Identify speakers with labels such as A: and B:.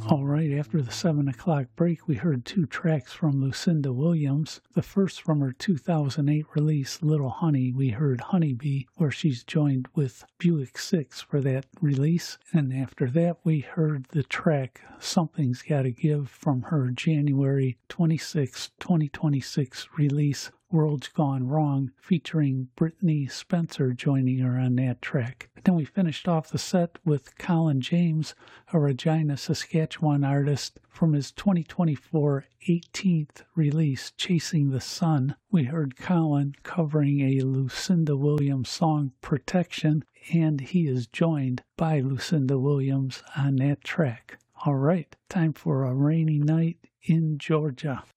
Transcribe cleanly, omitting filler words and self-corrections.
A: All right, after the 7 o'clock break, we heard two tracks from Lucinda Williams. The first from her 2008 release, Little Honey, we heard Honeybee, where she's joined with Buick 6 for that release. And after that, we heard the track Something's Gotta Give from her January 26, 2026 release, World's Gone Wrong, featuring Brittany Spencer joining her on that track. Then we finished off the set with Colin James, a Regina, Saskatchewan artist, from his 2024 18th release, Chasing the Sun. We heard Colin covering a Lucinda Williams song, Protection, and he is joined by Lucinda Williams on that track. All right, time for a rainy night in Georgia.